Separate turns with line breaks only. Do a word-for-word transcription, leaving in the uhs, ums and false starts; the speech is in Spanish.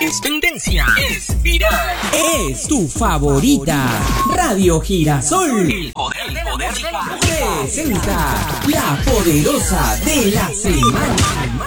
Es tendencia, es viral,
es tu favorita. Radio Girasol.
El poder, el poder de la
presenta La Poderosa de la Semana.